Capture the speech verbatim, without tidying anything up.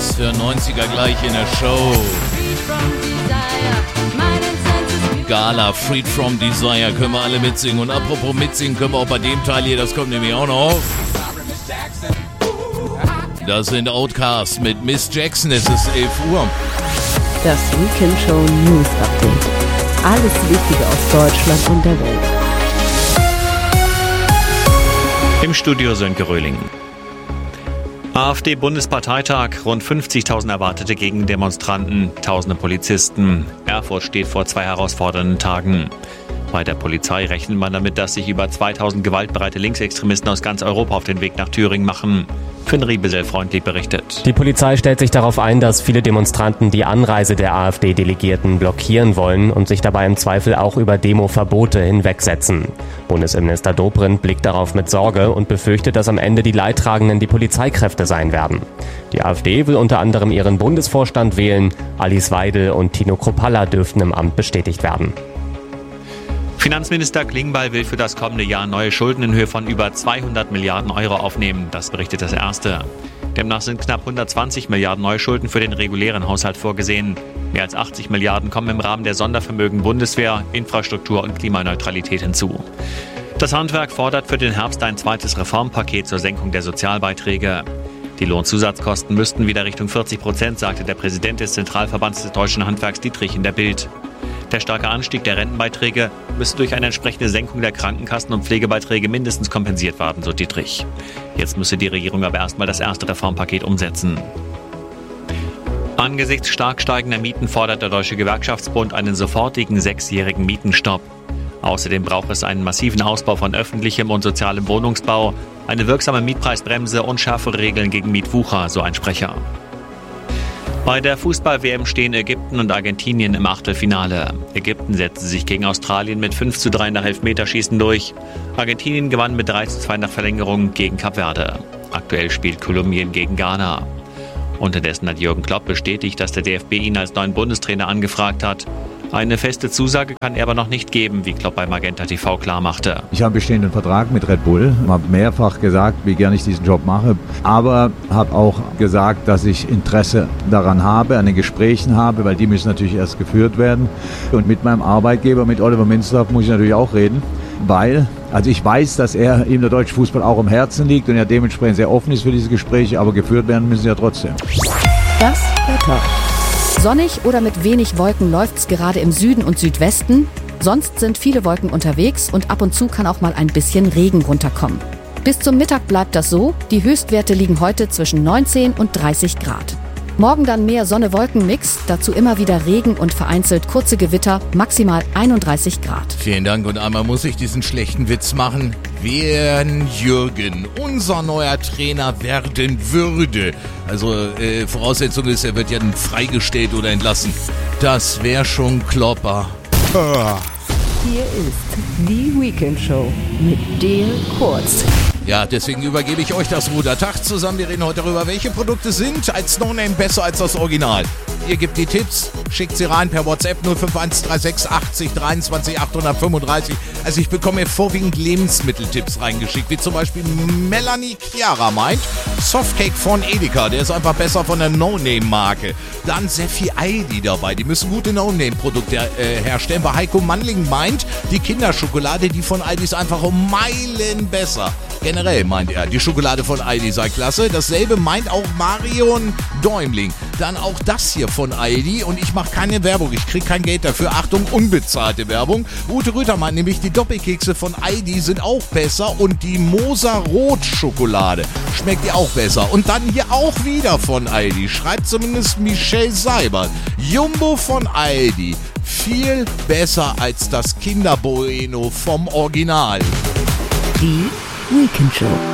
Hits für neunziger gleich in der Show. Gala, Freed from Desire, können wir alle mitsingen. Und apropos mitsingen, können wir auch bei dem Teil hier, das kommt nämlich auch noch. Das sind Outkast mit Miss Jackson, es ist elf Uhr. Das Weekend Show News Update. Alles Wichtige aus Deutschland und der Welt. Im Studio Sönke Röhling. AfD-Bundesparteitag, rund fünfzigtausend erwartete Gegendemonstranten, tausende Polizisten. Erfurt steht vor zwei herausfordernden Tagen. Bei der Polizei rechnet man damit, dass sich über zweitausend gewaltbereite Linksextremisten aus ganz Europa auf den Weg nach Thüringen machen. Finn Riebesell freundlich berichtet. Die Polizei stellt sich darauf ein, dass viele Demonstranten die Anreise der AfD-Delegierten blockieren wollen und sich dabei im Zweifel auch über Demoverbote hinwegsetzen. Bundesinnenminister Dobrindt blickt darauf mit Sorge und befürchtet, dass am Ende die Leidtragenden die Polizeikräfte sein werden. Die AfD will unter anderem ihren Bundesvorstand wählen. Alice Weidel und Tino Kruppalla dürften im Amt bestätigt werden. Finanzminister Klingbeil will für das kommende Jahr neue Schulden in Höhe von über zweihundert Milliarden Euro aufnehmen. Das berichtet das Erste. Demnach sind knapp hundertzwanzig Milliarden neue Schulden für den regulären Haushalt vorgesehen. Mehr als achtzig Milliarden kommen im Rahmen der Sondervermögen Bundeswehr, Infrastruktur und Klimaneutralität hinzu. Das Handwerk fordert für den Herbst ein zweites Reformpaket zur Senkung der Sozialbeiträge. Die Lohnzusatzkosten müssten wieder Richtung vierzig Prozent, sagte der Präsident des Zentralverbands des Deutschen Handwerks Dietrich in der Bild. Der starke Anstieg der Rentenbeiträge müsste durch eine entsprechende Senkung der Krankenkassen- und Pflegebeiträge mindestens kompensiert werden, so Dietrich. Jetzt müsse die Regierung aber erstmal das erste Reformpaket umsetzen. Angesichts stark steigender Mieten fordert der Deutsche Gewerkschaftsbund einen sofortigen sechsjährigen Mietenstopp. Außerdem braucht es einen massiven Ausbau von öffentlichem und sozialem Wohnungsbau, eine wirksame Mietpreisbremse und schärfere Regeln gegen Mietwucher, so ein Sprecher. Bei der Fußball-W M stehen Ägypten und Argentinien im Achtelfinale. Ägypten setzte sich gegen Australien mit fünf zu drei nach Elfmeterschießen durch. Argentinien gewann mit drei zu zwei nach Verlängerung gegen Kap Verde. Aktuell spielt Kolumbien gegen Ghana. Unterdessen hat Jürgen Klopp bestätigt, dass der D F B ihn als neuen Bundestrainer angefragt hat. Eine feste Zusage kann er aber noch nicht geben, wie Klopp bei Magenta T V klarmachte. Ich habe einen bestehenden Vertrag mit Red Bull, habe mehrfach gesagt, wie gerne ich diesen Job mache, aber habe auch gesagt, dass ich Interesse daran habe, an den Gesprächen habe, weil die müssen natürlich erst geführt werden. Und mit meinem Arbeitgeber, mit Oliver Minzlaff, muss ich natürlich auch reden, weil, also ich weiß, dass er ihm der deutsche Fußball auch am Herzen liegt und er dementsprechend sehr offen ist für diese Gespräche, aber geführt werden müssen sie ja trotzdem. Das Wetter. Sonnig oder mit wenig Wolken läuft's gerade im Süden und Südwesten. Sonst sind viele Wolken unterwegs und ab und zu kann auch mal ein bisschen Regen runterkommen. Bis zum Mittag bleibt das so. Die Höchstwerte liegen heute zwischen neunzehn und dreißig Grad. Morgen dann mehr Sonne-Wolken-Mix, dazu immer wieder Regen und vereinzelt kurze Gewitter, maximal einunddreißig Grad. Vielen Dank und einmal muss ich diesen schlechten Witz machen. Wenn Jürgen unser neuer Trainer werden würde, also äh, Voraussetzung ist, er wird ja dann freigestellt oder entlassen, das wäre schon Klopper. Ah. Hier ist die Weekend Show mit Dale Kurz. Ja, deswegen übergebe ich euch das Ruder. Tag zusammen, wir reden heute darüber, welche Produkte sind als No-Name besser als das Original. Ihr gebt die Tipps, schickt sie rein per WhatsApp null fünf eins drei sechs achtzig dreiundzwanzig achthundertfünfunddreißig. Also ich bekomme mir vorwiegend Lebensmitteltipps reingeschickt, wie zum Beispiel Melanie Chiara meint, Softcake von Edeka, der ist einfach besser von der No-Name-Marke. Dann sehr viel Aldi dabei, die müssen gute No-Name-Produkte äh, herstellen. Bei Heiko Mandling meint, die Kinderschokolade, die von Aldi ist einfach um Meilen besser. Generell meint er, die Schokolade von Aldi sei klasse. Dasselbe meint auch Marion Däumling. Dann auch das hier von Aldi und ich mache keine Werbung, ich kriege kein Geld dafür. Achtung, unbezahlte Werbung. Ute Rüther meint nämlich, die Doppelkekse von Aldi sind auch besser und die Moser Rot Schokolade schmeckt ihr auch besser. Und dann hier auch wieder von Aldi, schreibt zumindest Michelle Seibert. Jumbo von Aldi, viel besser als das Kinder Bueno vom Original. Die Weekend Show.